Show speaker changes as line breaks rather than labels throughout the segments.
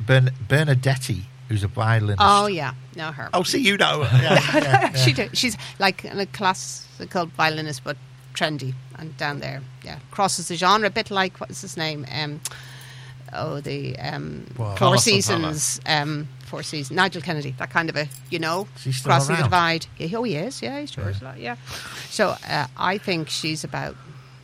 Bernadetti, who's a violinist.
Oh, yeah. No, her.
Oh, see, you know her. Yeah.
She's like a classical violinist, but trendy and down there. Yeah. Crosses the genre, a bit like, what's his name? Four Seasons. Four Seasons. Nigel Kennedy. That kind of a,
She's still
crossing the
around?
divide. Yeah, he is. Yeah, he tours a lot. Yeah. So I think she's about,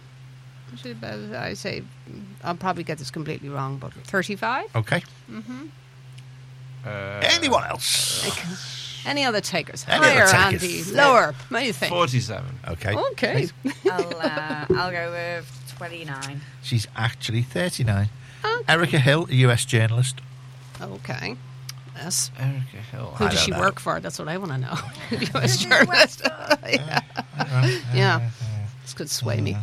I say, I'll probably get this completely wrong, but 35?
Okay.
Mm-hmm.
Anyone else?
Any other takers?
Any other
Higher,
takers?
Andy. Lower. What do you think?
47.
Okay.
Okay.
I'll go with 29.
She's actually 39.
Okay.
Erica Hill, a US journalist.
Okay. Yes.
Erica Hill.
Who
I
does
don't
she
know.
work for? That's what I want to know. US journalist. Yeah. This could sway me.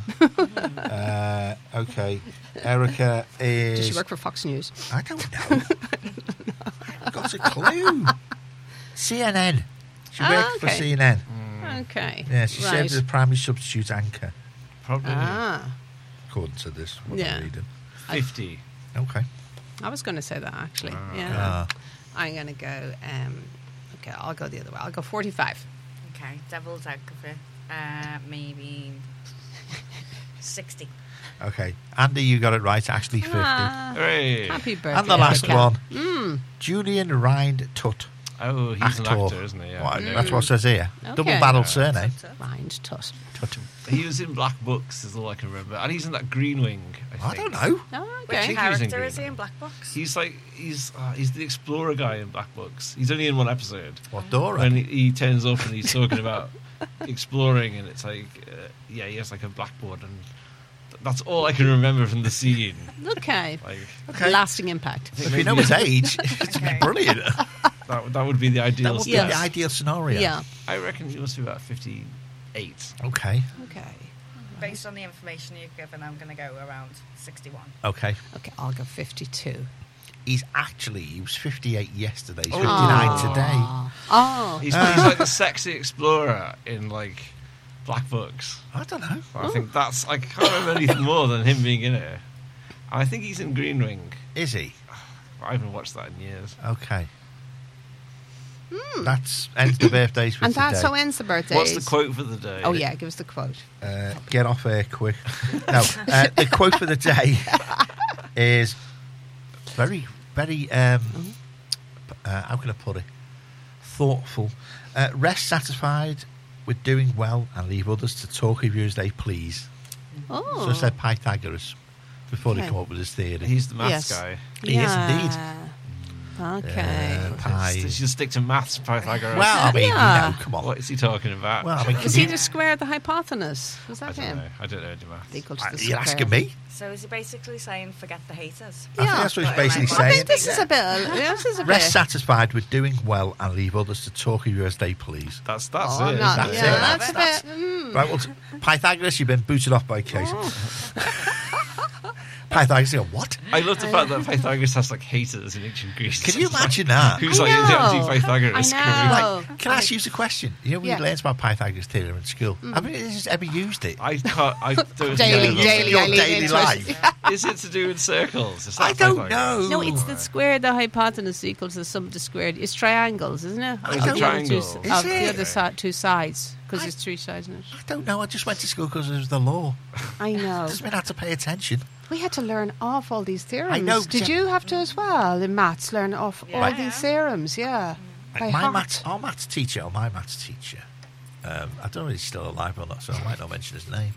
Okay. Erica is...
Does she work for Fox News?
I don't know. I've got a clue. CNN. She worked for
okay.
CNN.
Okay.
Yeah, she served as a primary substitute anchor,
Probably
according to this, what
Yeah.
I'm reading.
50.
Okay.
I was going to say that, actually. Yeah. I'm going to go... okay, I'll go the other way. I'll go 45.
Okay, devil's advocate. Maybe 60.
Okay. Andy, you got it right. Actually, 50.
Hooray.
Happy birthday.
And the last
Erica.
one. Julian Rind Tutt.
Oh, he's an actor, isn't he? Yeah.
What, that's what it says here.
Okay.
Double-barrelled surname.
Rind Tut.
Tutt.
He was in Black Books, is all I can remember. And he's in that Green Wing, I
I
think.
don't know.
Oh,
Which
okay.
think he was in
character is he
Green
in Black Box?
He's the explorer guy in Black Books. He's only in one episode.
What, Dora?
When he turns up and he's talking about exploring, and it's like, he has like a blackboard, and that's all I can remember from the scene.
Okay.
Like,
Okay.
Lasting impact.
If you know his age, it's
Okay.
brilliant.
that would be the
That
ideal
would be
stat.
the ideal scenario.
Yeah.
I reckon he must be about 58.
Okay.
Okay.
Based on the information you've given, I'm going to go around 61.
Okay.
Okay, I'll go 52.
He was 58 yesterday. He's
Oh.
59 today.
Oh.
He's like a sexy explorer in like Black Books.
I don't know.
I think I can't remember anything more than him being in it. I think he's in Green Wing.
Is he?
I haven't watched that in years.
Okay. That's ends the birthdays for
And
today.
that's how ends the birthdays.
What's the quote for the day?
Oh, yeah, give us the quote.
Get off air quick. No, the quote for the day is very, very, how can I put it? Thoughtful. Rest satisfied with doing well and leave others to talk of you as they please.
Oh.
So said Pythagoras before he
Okay.
came up with his theory.
He's the maths
Yes.
guy.
He is indeed.
Okay.
Pi.
Just stick to maths, Pythagoras.
Well, I mean,
Yeah.
come on.
What is he talking about?
Well, I mean,
Is he the square of the hypotenuse? Was
I
that
don't
him?
know. I don't know the maths.
Equal to the
you're
square.
asking me?
So is he basically saying forget the haters?
I think that's what he's basically
I
I
saying.
think this is a bit. This is a
Rest
bit.
satisfied with doing well and leave others to talk of you as they please.
That's
Oh,
it.
I'm
isn't
not-
That's
it?
it.
yeah, that's a
That's-
bit.
Right, well, Pythagoras, you've been booted off by Kate. Pythagoras, you go, what?
I love the fact that Pythagoras has like haters in ancient Greece.
Can you imagine that?
Who's
I
like the
know.
anti-Pythagoras
I
crew?
know.
Like, can I ask you a question? You know, we
Yeah.
learned about Pythagoras theorem in school. I mean, has ever used it?
I can't. I don't
Daily,
know.
daily,
Your
I lean
daily
into
life.
it.
Is it to do with circles? Is that
I don't
Pythagoras?
know.
No, it's the square of the hypotenuse equals the sum of the squared. It's triangles, isn't it?
Oh, it's a
Of the other two-
triangle.
Is
Of the
it?
other two sides, because there's three sides in it.
I don't know. I just went to school because it was the law.
I know.
Doesn't mean I had to pay attention.
We had to learn off all these theorems.
I know,
Did
yeah.
you have to as well in maths learn off all
Yeah.
these theorems? Yeah. By
My
heart.
our maths teacher, I don't know if he's still alive or not, so I might not mention his name,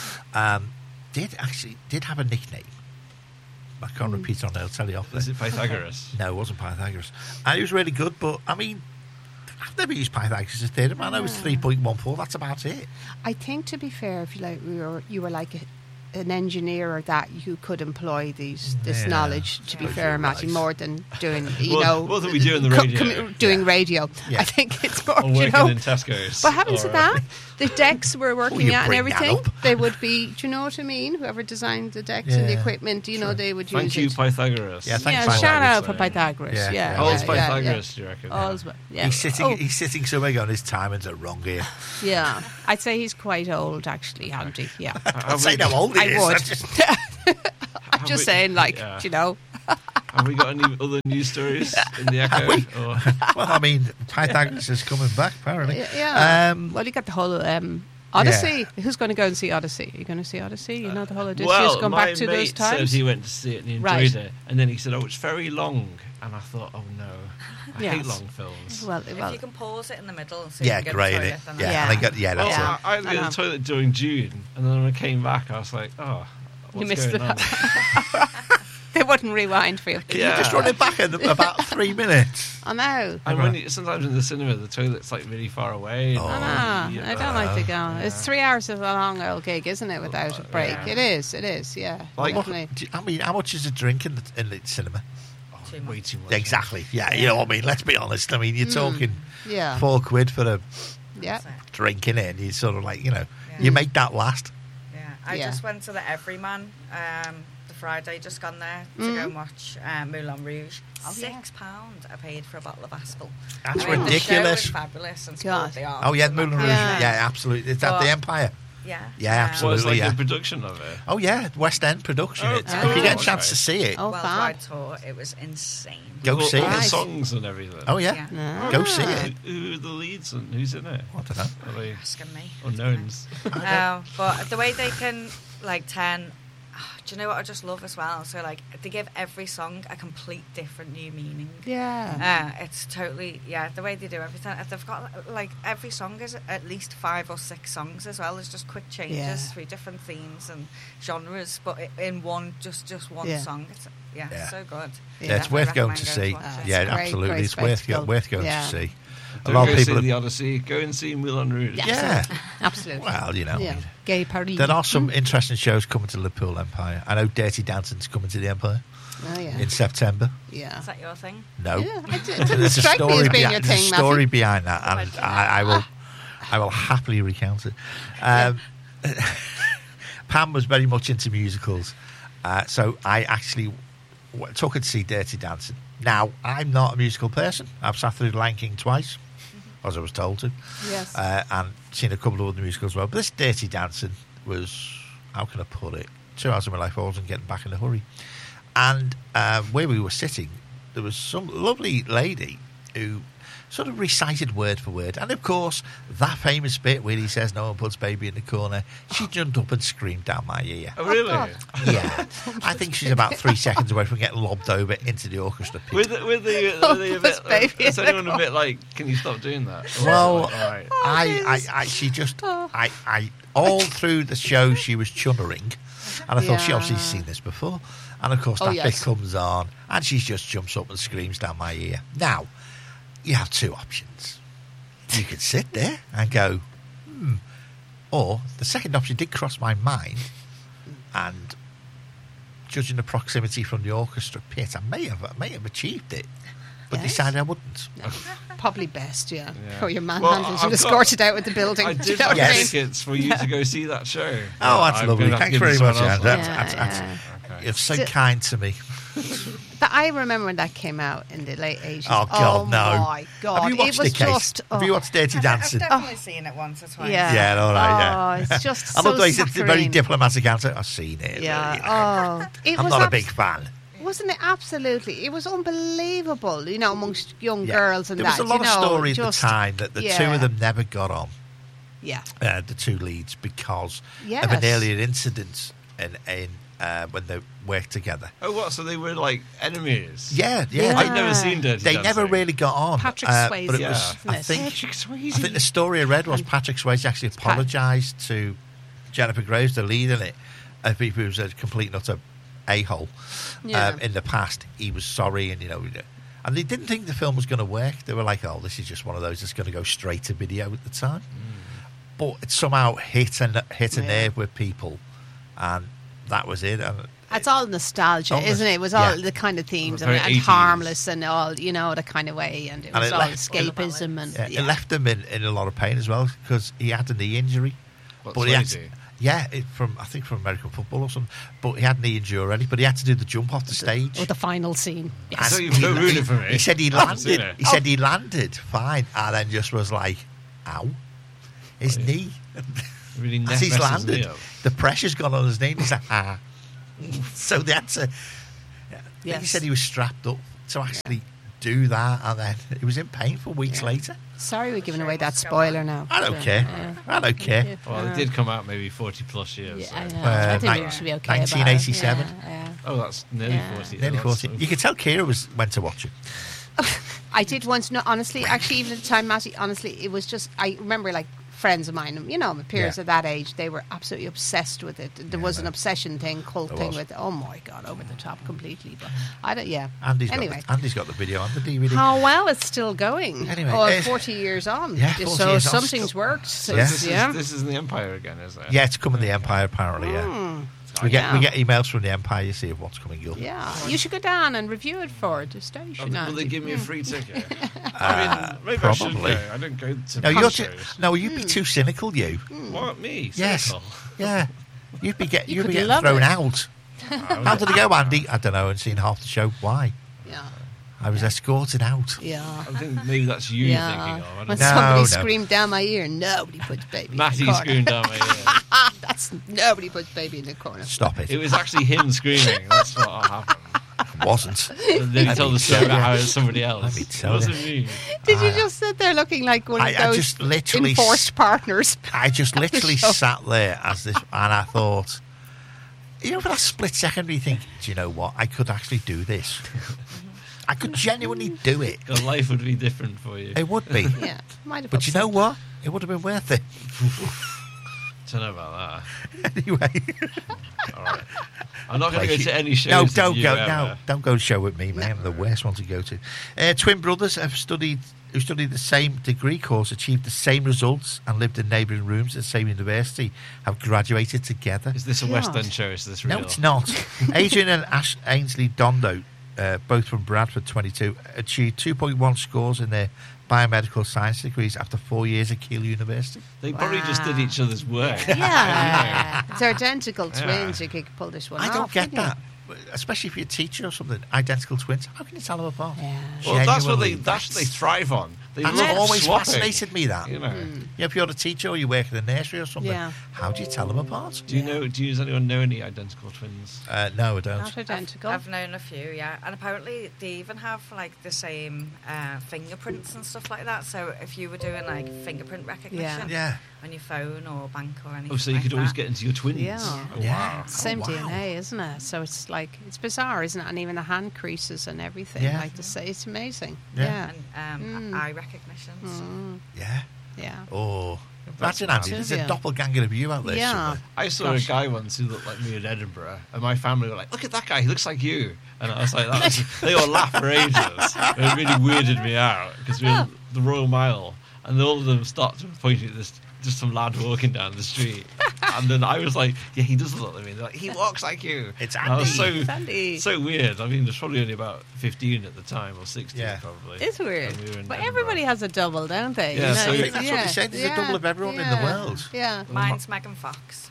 did have a nickname. I can't repeat on there, I'll tell you off
Is
there.
it Pythagoras?
No, it wasn't Pythagoras. And he was really good, but, I mean, I've never used Pythagoras' theorem. I know it's 3.14, that's about it.
I think, to be fair, if you were like an engineer or that, you could employ this
Yeah.
knowledge. To be
Suppose
fair,
you're
Matty,
right.
more than doing
What do we do in the radio?
doing
Yeah.
radio.
Yeah.
I think it's more.
Or working
You know,
in Tesco's.
what happens to
or-
that? The decks we're working
you
at and
bring that
everything,
up.
they would be. Do you know what I mean? Whoever designed the decks and the
Yeah.
equipment, they would
Thank
use
you,
it.
Pythagoras.
Yeah, thanks,
Yeah,
Pythagoras.
shout out for
So-
Pythagoras.
Yeah,
Yeah,
yeah.
How old's
yeah, yeah,
Pythagoras, do you reckon?
All's well. Yeah.
He's sitting.
Oh,
He's sitting somewhere on his timings are wrong here.
yeah. I'd say he's quite old, actually, Andy. Yeah.
I'll say how old he
I
is.
would.
I just-
I'm just saying, like,
Yeah.
you know.
Have we got any other news stories in the Echo? Or...
Well, I mean, Pythagoras is coming back, apparently.
Yeah. Well, you got the whole Odyssey. Who's going to go and see Odyssey? Are you going to see Odyssey? You know the whole Odysseus going back to those
my mate
times?
said he went to see it and he enjoyed it. And then he said, oh, it's very long. And I thought, oh, no. I hate long films.
Well,
If you can pause it in the middle and see
Yeah,
if you
great.
can
It.
get the toilet,
Yeah,
Yeah.
and that's
Well,
it.
I was in the toilet during June. And then when I came back, I was like, oh, what's
You missed
going on?
they wouldn't rewind for you.
Can you just run it back in about 3 minutes?
I know.
And when sometimes in the cinema, the toilet's like really far away.
Oh.
I know. I don't like to go. It's 3 hours of a long old gig, isn't it, without a break?
Yeah.
It is, yeah.
Like-
Definitely.
I mean, how much is a drink in the cinema?
Too much.
Way too much.
Exactly. Yeah, you know what I mean? Let's be honest. I mean, you're talking
Yeah.
£4 for a
Yeah.
That's it.
drink in it, and you sort of like,
Yeah.
you make that last.
Yeah, I
Yeah.
just went to the Everyman the Friday, just gone there to go and watch Moulin Rouge.
Oh, yeah.
£6 I paid for a bottle of Aspel.
That's
I mean,
ridiculous.
The show was fabulous and
God.
sport the art.
Oh, yeah,
and
Moulin
that
Rouge.
kind of
Yeah,
stuff.
absolutely. Is that
But-
the Empire?
Yeah.
Yeah, absolutely.
Well, it's like
yeah.
a production of it.
Oh, yeah, West End production.
Oh,
It's,
cool.
if you get a
Okay.
chance to see it,
Oh,
Worldwide
fab.
tour, it was insane.
go
All
see
the
it.
Right.
songs and everything.
Oh, yeah.
No.
Go see it.
Who are the leads and who's in it?
I don't know.
Are they
Asking me.
unknowns?
But the way they can do you know what I just love as well? So like they give every song a complete different new meaning.
Yeah.
It's totally the way they do everything. They've got like every song is at least 5 or 6 songs as well. There's just quick changes
Yeah.
through different themes and genres, but in one just one
Yeah.
song. It's
Yeah.
so good.
Yeah, it's
Definitely
worth going
recommend
to
going
see.
watch it.
Yeah,
It's great,
absolutely.
great
It's worth going
Yeah.
to see.
Don't
A lot
go
of people.
see the Odyssey. Go and see Moulin Rouge.
Yeah.
Absolutely.
Well, you know.
Yeah. Gay Paris.
There are some interesting shows coming to Liverpool Empire. I know Dirty Dancing's coming to the Empire
Oh, yeah.
in September.
Yeah.
Is that your thing?
No,
Yeah, it didn't
there's a
strike me as
story
being your
behind. There's a
thing,
story
Matthew.
behind that, and I will happily recount it. Pam was very much into musicals, so I actually took her to see Dirty Dancing. Now, I'm not a musical person. I've sat through Lion King twice, as I was told to,
Yes.
and seen a couple of other musicals as well. But this Dirty Dancing was, how can I put it, 2 hours of my life I wasn't getting back in a hurry. And where we were sitting, there was some lovely lady who sort of recited word for word. And, of course, that famous bit where he says, no one puts baby in the corner, she jumped up and screamed down my ear.
Oh, really?
God.
Yeah. I think she's about 3 seconds away from getting lobbed over into the orchestra pit.
Were they a
Puts
bit?
baby
Is
in the
anyone a bit like? Can you stop doing that? Or
Well,
like, all right.
she just, all through the show she was chunnering, and I thought she
Yeah.
obviously seen this before, and of course
Oh,
that bit
yes.
comes on, and she just jumps up and screams down my ear. Now, you have 2 options. You could sit there and go, or the second option did cross my mind, and judging the proximity from the orchestra pit, I may have achieved it, but
Yes.
decided I wouldn't.
Probably best, yeah.
Yeah.
Or you're
Well,
manhandled
I've
and
got-
escorted out with the building.
I
Do you
did
know
have
what I mean?
Yes.
tickets for you to go see that show.
Oh, that's
I'm
lovely.
gonna have to
Thanks
give
very
someone
much,
else
Anne.
one.
Yeah.
Okay.
You're so
So-
kind to me.
I remember when that came out in the late 80s.
Oh, God, no.
my God.
Have you watched
it was
the case?
just...
Have you watched Dirty
I've
Dancing?
definitely seen it once or twice.
Yeah.
Yeah, all right, yeah.
Oh, it's just
I
so
love the way it's a very
saccharine.
diplomatic answer. I've seen it.
Yeah.
but, you know,
Oh, it
I'm
was
not a big fan.
Wasn't it absolutely? It was unbelievable, you know, amongst young
Yeah.
girls and
there
that.
was a lot
you know,
of story
just,
at the time that the 2
yeah.
of them never got on,
Yeah.
the 2 leads, because of
Yes.
an earlier incident in when they worked together.
Oh, what? So they were like enemies?
Yeah.
I'd never seen Dirty
They
Dancing.
never really got on.
Patrick
but
Swayze,
it was,
isn't
I
it?
think,
Patrick Swayze.
I think the story I read was Patrick Swayze actually apologised to Jennifer Graves, the lead in it, who was a complete and utter a-hole
Yeah.
in the past. He was sorry, and and they didn't think the film was going to work. They were like, "Oh, this is just one of those that's going to go straight to video at the time." But it somehow hit a nerve with people, and that was it. And
It's all nostalgia,
Almost,
isn't it? It was all
yeah.
the kind of themes
Very
and
80s.
harmless and all, you know, the kind of way. And it
And
was
it
all
left-
escapism. And
it left him in a lot of pain as well, because he had a knee injury.
What,
But he had
Swayze?
from American football or something. But he had a knee injury already. But he had to do the jump off the stage.
Or the final scene.
And
So you've don't ruin it for me.
He said he
I haven't seen
landed.
it.
He said he landed fine, and then just was like, "Ow, his
Oh, yeah.
knee."
Really
As he's
messes
landed,
me up.
the pressure's gone on his knee. He's like, "Ah." So they had to. He
Yes.
said he was strapped up to actually do that, and then he was in pain for weeks
Yeah.
later.
Sorry, we're giving
Sure
away
it
that
must go on.
spoiler now.
I don't
So,
care.
yeah.
I don't care.
Yeah.
Well, it did come out maybe 40 plus years.
Yeah, I
so-
know. I think
ni-
we should be okay.
1987.
About it. Yeah.
Oh, that's nearly
Yeah.
40.
Nearly
That's
40.
so-
You could tell Kira went to watch it.
I did once. No, honestly, actually, even at the time, Matty, honestly, it was just. I remember, like, friends of mine, you know, my peers
Yeah.
at that age, they were absolutely obsessed with it. There was an
man.
obsession thing, cult
There
thing
was.
with. Oh my god, over the top completely. But I don't. Yeah.
Andy's
Anyway.
got the video on the DVD.
How well it's still going.
Anyway,
oh,
it's-
40 years on.
Yeah, 40
so
years on,
something's
still-
worked. So
Yeah.
This is in the Empire again, is it?
Yeah, it's coming the Empire apparently. Yeah,
Mm.
we
yeah.
get emails from the Empire. You see of what's coming up.
Yeah, you should go down and review it for the station.
Will they
Andy.
give me a free ticket? I mean, maybe I should
probably.
go. I don't go to
No,
past
you'd
Hmm.
be too cynical. You,
What, me?
yes,
Cynical?
yeah, you'd be
You
getting
could love
thrown
it.
out. How did it go, Andy? I don't know. And seen half the show. Why?
Yeah,
I was escorted out.
yeah.
I think maybe that's you
Yeah,
thinking of. I
when
don't
No,
somebody
no.
screamed down my ear, nobody puts baby in
Matty
the corner.
screamed down my ear.
That's nobody puts baby in the corner.
Stop it.
It was actually him screaming. That's what happened.
It wasn't.
And then he told the story about how it was somebody else.
Let me
It
tell
wasn't
you.
me.
Did you just sit there looking like one of
I
those
just literally
enforced partners?
I just literally
show.
sat there as this, and I thought, you know, for that split second, you think, do you know what? I could actually do this. I could genuinely do it.
God, life would be different for you.
It would be.
Yeah, might have.
But you know what? It would have been worth it.
Don't know about that.
Anyway.
All right. I'm not going to go to any shows.
No,
with
don't
you
go.
ever.
No, don't go to show with me, man. I'm the worst one to go to. Twin brothers who studied the same degree course, achieved the same results, and lived in neighbouring rooms at the same university, have graduated together.
Is this a West End show? Is this real?
No, it's not. Adrian and Ash Ainsley Dondo, both from Bradford, 22, achieved 2.1 scores in their biomedical science degrees after 4 years at Keele University.
They probably just did each other's work.
Yeah, they're identical
Yeah.
twins. You could pull this one
I
off.
don't get
couldn't you?
that. Especially if you're a teacher or something, identical twins. How can you tell them apart?
Yeah.
Well, that's what
Genuinely,
they thrive on. They
That's
love
always
swapping,
fascinated me. That
You know.
Yeah, if you're a teacher or you work in a nursery or something,
Yeah.
how do you tell them apart?
Do you know? Does anyone know any identical twins?
No, I don't.
Not identical.
I've known a few, yeah, and apparently they even have like the same fingerprints and stuff like that. So if you were doing like fingerprint recognition
Yeah.
on your phone or bank or anything,
Oh, so you
like
could always
that.
get into your twins.
Yeah.
Oh,
Yeah.
wow.
Same
wow.
DNA, isn't it? So it's like it's bizarre, isn't it? And even the hand creases and everything.
Yeah.
Like to say, it's amazing.
Yeah.
Yeah.
and eye recognition. So.
Yeah.
Yeah.
Oh. Imagine, Andy, there's a
Yeah.
doppelganger of you out there
Yeah.
somewhere.
I saw
Gosh.
a guy once who looked like me in Edinburgh, and my family were like, "Look at that guy! He looks like you." And I was like, "They all laughed for ages." It really weirded me out because we were in the Royal Mile, and all of them stopped and pointed at this, just some lad walking down the street, and then I was like, "Yeah, he does look like me." They're like, "He walks like you."
It's
And I was
Andy.
It's Andy.
so weird. I mean, there's probably only about 15 at the time, or 16
Yeah.
probably.
It's weird.
And we were in
But
Edinburgh.
everybody has a double, don't they?
Yeah, so-
I think that's what they say. There's a double of everyone in the world.
Yeah.
Mine's Megan Fox.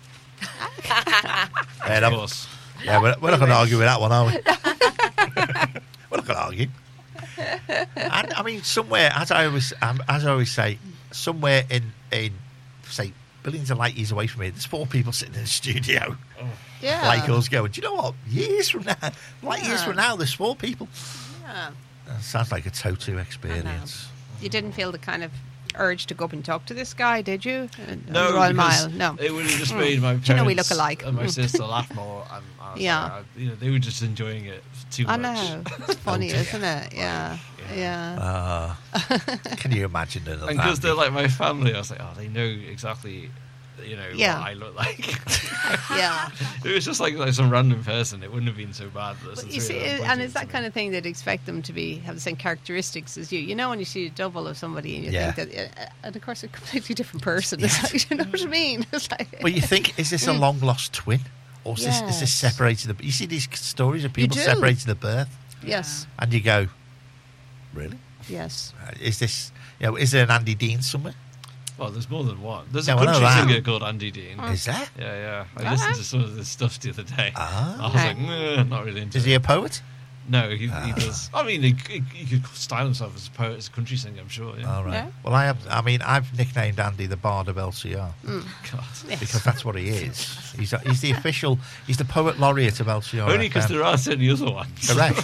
Of course.
Yeah, we're not going to argue with that one, are we? We're not going to argue. And, I mean, somewhere, as I always say, somewhere in say billions of light years away from here, there's 4 people sitting in the studio
Yeah.
like us going, do you know what? Years from now, light years
Yeah.
from now, there's 4 people.
Yeah.
Sounds like a Toto experience.
You didn't feel the kind of urge to go up and talk to this guy, did you? On
No,
the Royal
because
Mile. No.
it would have just made my parents
Do you know we look alike?
and my sister laugh more. And I was
Yeah.
like, they were just enjoying it too
I
much.
know. It's funny,
dear.
isn't it? Yeah. Yeah.
Can you imagine it?
And because they're like my family, I was like, oh, they know exactly,
Yeah.
what I look like.
Yeah.
It was just like some random person. It wouldn't have been so bad.
But you see, and it's that kind of thing that expect them to have the same characteristics as you. You know, when you see a double of somebody and you
Yeah.
think that, and of course, a completely different person. It's like, you know what I mean? It's like,
Well, you think, is this a long lost twin? Or is this
Yes.
separated? You see these stories of people
do.
separated at birth,
yes,
and you go, really?
yes.
Is this, is there an Andy Dean somewhere?
Well, there's more than one. There's
Yeah,
a
I know
country
that.
singer called Andy Dean.
Is there?
Yeah. I listened to some of this stuff the other day.
Ah.
I was like, not really into
Is
it.
he a poet?
No, he does. I mean, he could style himself as a poet, as a country singer, I'm sure. Yeah.
All right.
Yeah.
Well, I've nicknamed Andy the Bard of LCR
God.
because that's what he is. He's the official. He's the poet laureate of LCR.
Only because there are so many other ones.
Correct.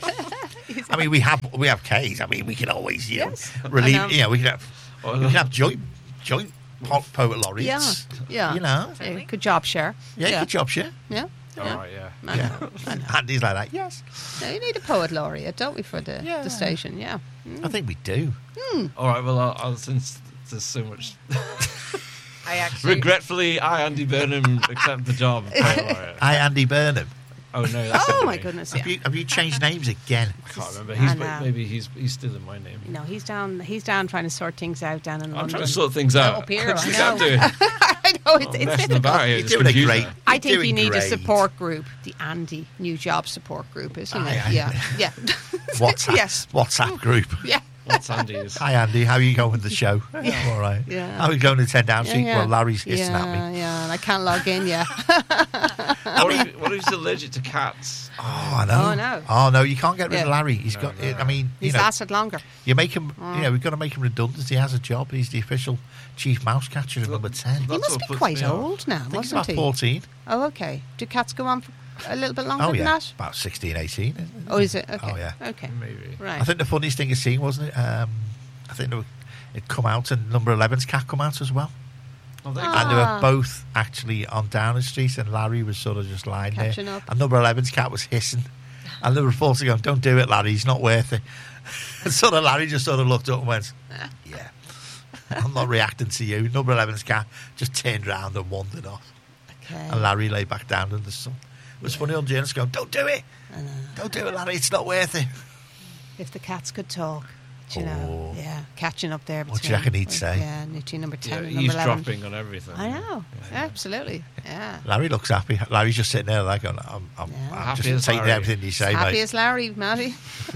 I mean, we have K's. I mean, we can always
Yes.
relieve.
I know.
You know, we can have joint poet
Yeah,
laureates.
yeah.
You know.
Yeah, good job, Cher.
Yeah, good job, Cher.
Yeah.
All right, yeah.
I know.
Andy's like that. Yes,
No, you need a poet laureate, don't we, for the station? Yeah.
I think we do.
All right, well, I'll since there's so much.
I actually.
Regretfully, I, Andy Burnham, accept the job. of poet laureate.
Hi, Andy Burnham.
Oh, no, that's
Oh
not
my
me.
goodness, yeah.
Have you changed names again?
I can't remember.
I know.
Maybe he's still in my name.
No, he's down trying to sort things out down in
I'm
London.
trying to sort things out.
Up here,
That's
I
what
know.
I'm doing.
I know, it's
Messing
difficult.
about here.
You're
It's
doing a
confusing.
great.
I think
doing
you need a
great.
support group, the Andy New Job Support Group, isn't it?
Aye.
Yeah, yeah.
WhatsApp,
Yes.
WhatsApp group.
Yeah.
What's Andy's?
Hi, Andy. How are you going with the show? I'm all right.
Yeah.
How are you going to 10 down street?
Yeah,
Well, Larry's hissing at me.
Yeah, and I can't log in yet.
What if he's allergic to cats?
Oh, I know.
Oh, no.
Oh, no, you can't get rid of
Yeah.
Larry. He's got. I mean,
He's lasted longer.
you make him. We've got to make him redundant. He has a job. He's the official chief mouse catcher at number 10.
He
That's
must
what
be
puts
quite
me off.
old now,
I think he's
mustn't
about
he?
14.
Oh, okay. Do cats go on for a little bit longer
Oh,
than
yeah.
that?
About 16, 18. isn't it?
Oh, is it? Okay.
Oh, yeah.
Okay.
Maybe.
Right.
I think the funniest thing is seen, wasn't it? I think it come out and number 11's cat come out as well.
Oh, they
And they were both actually on Downing Street, and Larry was sort of just lying
Catching
there.
up.
And number 11's cat was hissing. And the reporter going, "Don't do it, Larry, he's not worth it." And sort of Larry just sort of looked up and went, "Yeah, I'm not reacting to you." Number 11's cat just turned round and wandered off.
Okay.
And Larry lay back down in the sun. It was funny on journalists going, "Don't do it.
I know.
Don't do it, Larry, it's not worth it."
If the cats could talk, do you know?
Oh.
Yeah, catching up there.
What do you reckon he'd say?
Yeah, between number 10
Yeah,
and number 11.
eavesdropping on everything.
I know. Absolutely. Yeah.
Larry looks happy. Larry's just sitting there like, I'm
Yeah.
Happy
just
as
taking
Larry.
everything you say,
Happy
mate.
as Larry, Matty.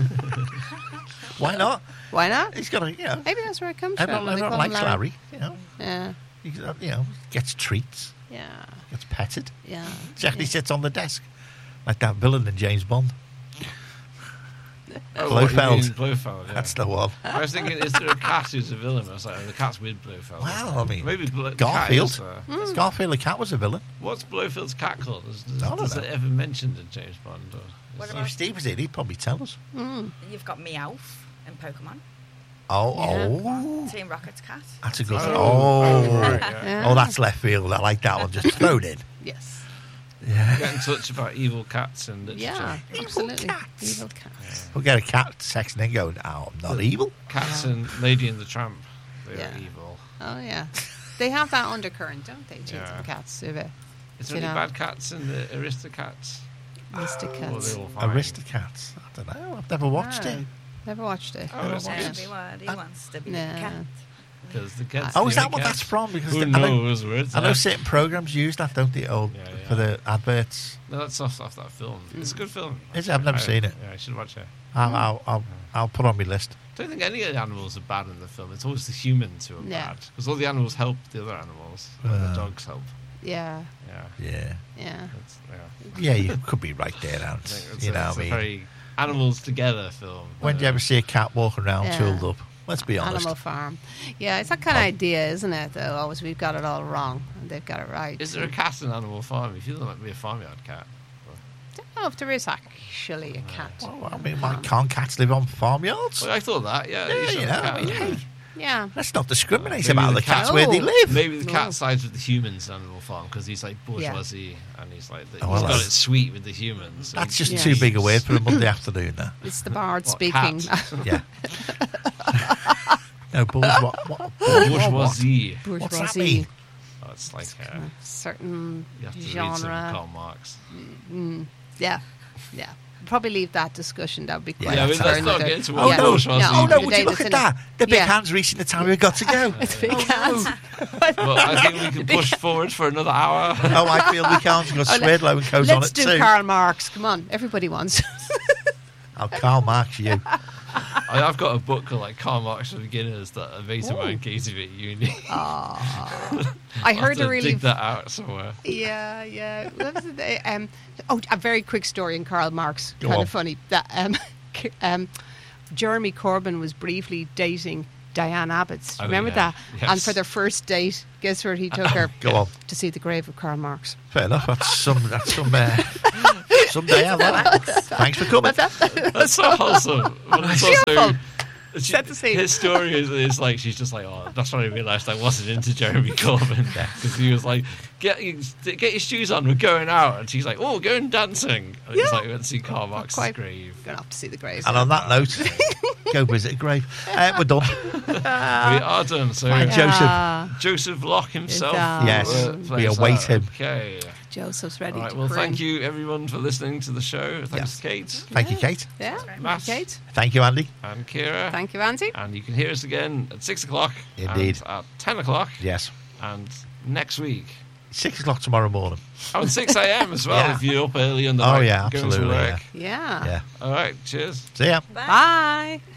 Why not?
Why not?
He's got to,
Maybe that's where it comes from.
everyone
when they call him
likes Larry.
Yeah.
Gets treats,
Yeah.
gets petted.
Yeah.
He actually sits on the desk like that villain in James Bond.
Oh,
Blofeld.
what, you mean Blofeld, yeah.
That's the one.
I was thinking, is there a cat who's a villain? I was like, oh, the cat's with Blofeld.
Well, I mean,
Maybe the cat
Garfield.
is,
Garfield the cat was a villain.
What's Blofeld's cat called?
I don't
Is
know.
it ever mentioned in James Bond? Or
What
is
about-
If Steve was in, he'd probably tell us.
You've got Meowth in Pokemon.
Oh,
Team Rocket's cat.
that's a good one.
right, yeah.
Yeah.
Oh, that's left field. I like that one. Just thrown in.
Yes.
Get in touch about evil cats and literature.
Yeah. Absolutely.
cats.
Evil cats.
We'll get a cat sexing and going, "Oh, I'm not evil."
Cats and Lady and the Tramp. They're
Yeah.
evil.
Oh, yeah. They have that undercurrent, don't they, children
Yeah.
cats? Do they?
Is there
You
any
know.
bad cats in the Aristocats?
Mystic
Or are
cats.
they all fine?
Aristocats. I don't know. I've never watched it.
Never watched it.
Oh, it's
Never
good.
watched
Everybody wants to be
No.
a cat.
Because the cats.
Oh, is
the
that what
cats.
that's from? Because
Who
I know,
knows where it's
I know
at?
certain programs use that, don't they? Or
Yeah, yeah.
for the adverts.
No, that's off that film. It's a good film.
Is it? I've never seen it.
Yeah, I should watch it.
I'll put on my list.
I don't think any of the animals are bad in the film. It's always the humans who are
Yeah.
bad. Because all the animals help the other animals. Like the dogs help.
Yeah.
Yeah.
Yeah.
That's,
Yeah,
yeah.
you could be right there,
I
Ant.
think
You know
it's
what I
a
mean?
very animals together film.
When do you ever see a cat walking around
Yeah.
tooled up? Let's be honest.
Animal Farm. Yeah, it's that kind of idea, isn't it? Though always we've got it all wrong, and they've got it right.
Is there a cat in Animal Farm? If you don't like to be a farmyard cat.
I don't know if there is actually a cat.
Well, I mean, why can't cats live on farmyards?
Well, I thought that, yeah.
Yeah,
should
you
have
know,
a cat.
I mean, hey,
Yeah.
let's not discriminate
Maybe
about
the
the cats
cat-
where they
No.
live.
Maybe the cat
No.
sides with the humans in Animal Farm because he's like bourgeoisie and he's like
Oh,
he's
well,
got it sweet with the humans. so
That's
he-
just
Yeah.
too big a word for a Monday afternoon, though.
It's the bard
What,
speaking.
cat?
Yeah. No, bourgeois.
bourgeoisie.
What's that mean?
Oh, it's like
Certain
you have to read some
genre.
Karl Marx.
Yeah. Yeah. Probably leave that discussion. That would be quite.
Yeah, I mean, let's not get into what
Oh, no.
bourgeoisie
Oh, no,
is.
would you look at that? The big
Yeah.
hand's reaching the time we've got to go.
It's big
Oh,
hands.
Well, I think we can push forward for another hour.
Oh, I feel we can't. We've got Swedlow and Co's on
Let's
it
do
too.
Karl Marx. Come on, everybody wants.
I'll Karl Marx you.
I I've got a book called like Karl Marx for Beginners that a mate of mine gave to me at uni.
I heard
I'll
a really
dig that out somewhere.
Yeah. What was it? A very quick story in Karl Marx.
Go
Kind
on.
of funny that Jeremy Corbyn was briefly dating Diane Abbott.
Oh,
Remember
yeah.
that?
Yes.
And for their first date, guess where he took her?
Go on.
To see the grave of Karl Marx.
Fair enough. That's someday I'll have that. Thanks for coming.
That's so wholesome. But it's also,
Beautiful. Set the scene.
his story is like, she's just like, oh, that's when I realised I wasn't into Jeremy Corbyn. Because he was like, get your shoes on, we're going out. And she's like, oh, we're going dancing. And it's like, we went to see Karl Marx's
Quite-
grave.
Going off to see the grave.
And on that note, go visit a grave. We're done.
We are done. So
Bye, Joseph.
Joseph Locke himself.
Yes,
plays
we await
that.
him.
Okay.
Joseph's ready
All right,
to
well,
croon.
thank you everyone for listening to the show. Thanks, Kate
Thank you, Kate.
Yeah,
Matt.
Kate.
Thank you, Andy.
and Kira.
Thank you, Andy.
And you can hear us again at 6 o'clock.
Indeed.
And at 10 o'clock.
Yes.
And next week.
6 o'clock tomorrow morning.
Oh, and 6 a.m. as well,
Yeah.
if you're up early on the
Oh,
night
yeah,
going to
absolutely,
work.
Yeah.
Yeah.
All right, cheers.
See ya.
Bye.